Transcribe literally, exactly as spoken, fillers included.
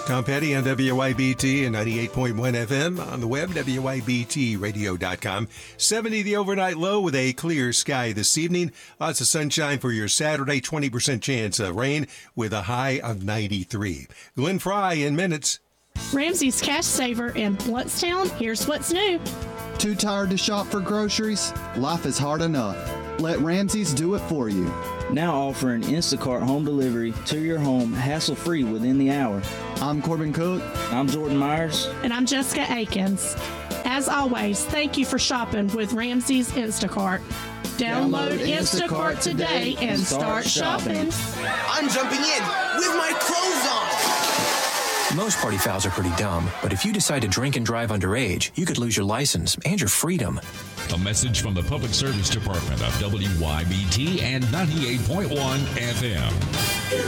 Tom Petty on W Y B T and ninety-eight point one F M on the web, W Y B T radio dot com. seventy the overnight low with a clear sky this evening. Lots of sunshine for your Saturday, twenty percent chance of rain with a high of ninety-three. Glenn Fry in minutes. Ramsey's Cash Saver in Bluntstown. Here's what's new. Too tired to shop for groceries? Life is hard enough. Let Ramsey's do it for you. Now offering Instacart home delivery to your home hassle-free within the hour. I'm Corbin Cook. I'm Jordan Myers. And I'm Jessica Akins. As always, thank you for shopping with Ramsey's Instacart. Download, Download Instacart, Instacart today and start, start shopping. I'm jumping in with my clothes on. Most party fouls are pretty dumb, but if you decide to drink and drive underage, you could lose your license and your freedom. A message from the Public Service Department of W Y B T and ninety-eight point one F M.